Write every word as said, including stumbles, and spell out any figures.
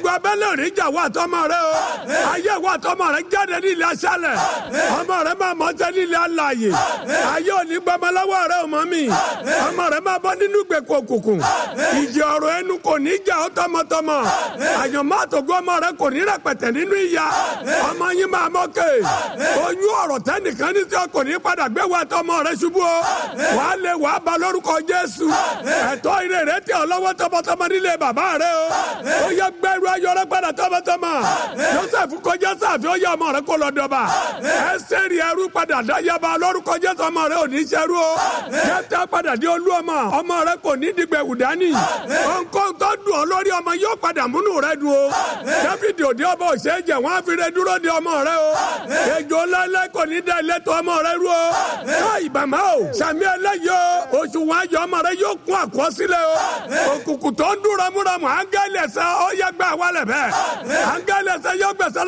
ogun abẹ́lé òrìjà wà tọmọ rẹ o ayé wà tọmọ rẹ jáde ní ilé aṣálẹ̀ ọmọ rẹ máa mọ tẹ ní ilé alààyè ayé òní gbọmọlọ́wọ́ rẹ ọmọ mi ọmọ rẹ máa bọ́ nínú gbèkú òkùnkùn ìjì ọ̀rọ̀ ẹnu kò ní jà ó tọmọtọmọ àyànmọ́ àtògùn ọmọ rẹ kò ní rẹpẹtẹ nínú ìyà ọmọ yín máa mọ́kè oyún ọ̀rọ̀ tẹ́nìkan ní tí o kò ní padà gbé wa tọmọ rẹ ṣubú o wàá lè wàá ba lórúkọ Jésù ẹ̀tọ́ ire rẹ tẹ ọ lọ́wọ́ tọmọtọmọ nílé bàbá rẹ o ó yẹ gbẹrú ayọ̀rẹ́ padà tọmọtọmọ Joseph kọjá sáfì ó yẹ ọmọ rẹ kó lọ dọba ẹsẹ̀rì ẹrú padà dáyàbá lórúkọ Jésù ọmọ rẹ ò ní ṣẹrú o jẹ́tẹ́ padà dé olú ọmọ ọmọ rẹ kò ní dìgbẹ̀wù dání nǹkan tó dùn ọ lórí ọmọ yóò padà múnú rẹ dùn o Dáfídì òde ọba òṣèjẹ wọn á fi rẹ dúró de ọmọ rẹ o ejò lálẹ́ kò ní dá ilé tó ọmọ rẹ rú o ká ìbàmá o sàmì ẹlẹ́yìí o oṣù wọn ayọ̀ ọmọ rẹ yóò kún àkọsílẹ̀ o òkùnkùn tó ń dún ramúramù áńgẹ́lì ẹ̀sẹ̀ ó yẹ gbà wálẹ̀ bẹ́ẹ̀ áńgẹ́lì ẹ̀sẹ̀ yóò gbẹ̀sẹ̀